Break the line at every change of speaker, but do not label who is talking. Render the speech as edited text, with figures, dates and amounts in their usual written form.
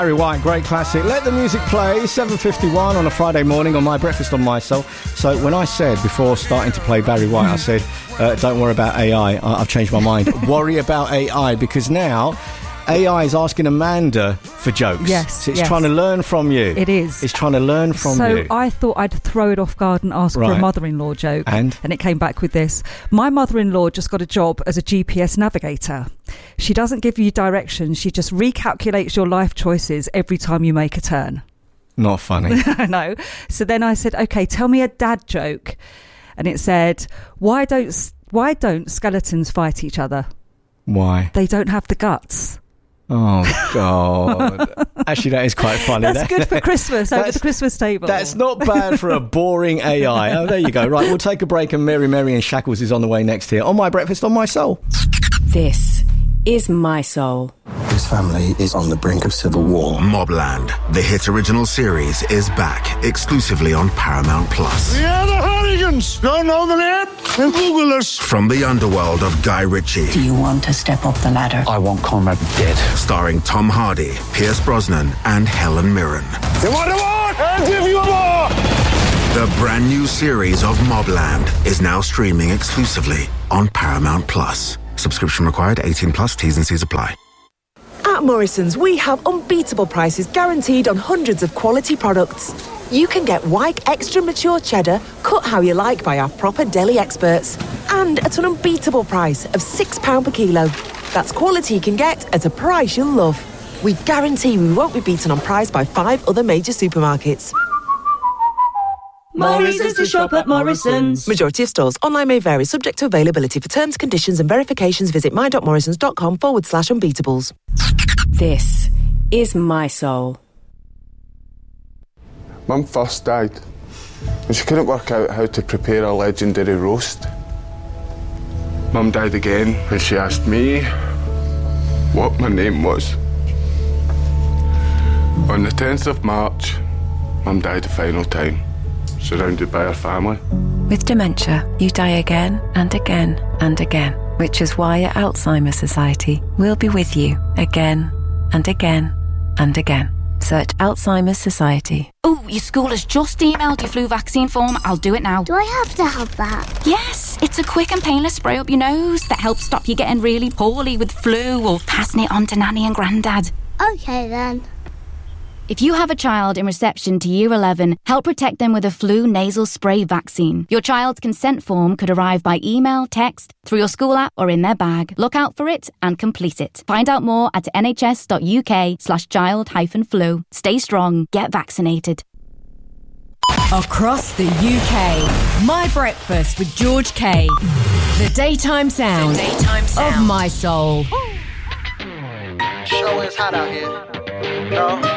Barry White, great classic. Let the music play, 7:51 on a Friday morning on My Breakfast on My Soul. So when I said before starting to play Barry White, I said, don't worry about AI. I've changed my mind. Worry about AI, because now AI is asking Amanda for jokes.
Yes,
so it's trying to learn from you.
It is.
It's trying to learn from you.
So I thought I'd throw it off guard and ask for a mother-in-law joke.
And
it came back with this. My mother-in-law just got a job as a GPS navigator. She doesn't give you directions. She just recalculates your life choices every time you make a turn.
Not funny.
No. So then I said, okay, tell me a dad joke. And it said, why don't skeletons fight each other?
Why?
They don't have the guts.
Oh, God. Actually, that is quite funny.
That's good for Christmas, over the Christmas table.
That's not bad for a boring AI. Oh, there you go. Right, we'll take a break, and Mary and Shackles is on the way next here on My Breakfast on My Soul.
This is My Soul.
His family is on the brink of civil war.
Mobland, the hit original series, is back exclusively on Paramount Plus.
Yeah, the Hardigans! Don't know the name? Then Google us.
From the underworld of Guy Ritchie.
Do you want to step up the ladder?
I want Conrad dead.
Starring Tom Hardy, Pierce Brosnan, and Helen Mirren.
You want a war? I'll give you a war!
The brand new series of Mobland is now streaming exclusively on Paramount Plus. Subscription required, 18 plus, T's and C's apply.
At Morrison's, we have unbeatable prices guaranteed on hundreds of quality products. You can get Wyke Extra Mature Cheddar, cut how you like by our proper deli experts. And at an unbeatable price of £6 per kilo. That's quality you can get at a price you'll love. We guarantee we won't be beaten on price by 5 other major supermarkets.
More reasons to shop at Morrison's.
Majority of stores. Online may vary, subject to availability. For terms, conditions and verifications, visit my.morrisons.com/unbeatables.
This is My Soul.
Mum first died, and she couldn't work out how to prepare a legendary roast. Mum died again when she asked me what my name was. On the 10th of March, Mum died the final time, surrounded by her family.
With dementia, you die again and again and again, which is why at Alzheimer's Society, we'll be with you again and again and again. Search Alzheimer's Society.
Oh, your school has just emailed your flu vaccine form. I'll do it now.
Do I have to have that?
Yes, it's a quick and painless spray up your nose that helps stop you getting really poorly with flu or passing it on to Nanny and Grandad.
Okay then.
If you have a child in reception to Year 11, help protect them with a flu nasal spray vaccine. Your child's consent form could arrive by email, text, through your school app or in their bag. Look out for it and complete it. Find out more at nhs.uk/child-flu. Stay strong, get vaccinated.
Across the UK, My Breakfast with George K. The daytime sound, of My Soul.
Show is hot out here. No.